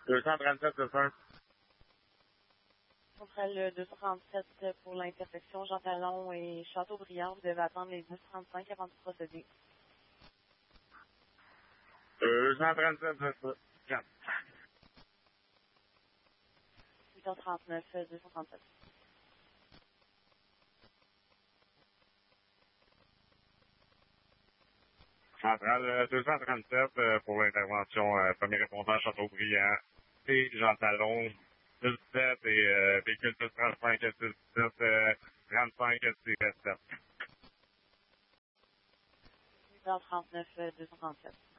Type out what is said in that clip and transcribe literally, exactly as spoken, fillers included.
deux cent trente-sept, c'est ça. Centrale deux cent trente-sept pour l'intersection Jean Talon et Châteaubriand. Vous devez attendre les dix trente-cinq avant de procéder. deux cent trente-sept, c'est ça. huit heures trente-neuf, deux cent trente-sept. Centrale deux cent trente-sept euh, pour l'intervention, euh, premier répondant Châteaubriand et Jean Talon, dix-sept et euh, véhicule six trente-cinq à six dix-sept, euh, trente-cinq à sept. huit heures trente-neuf, deux cent trente-sept.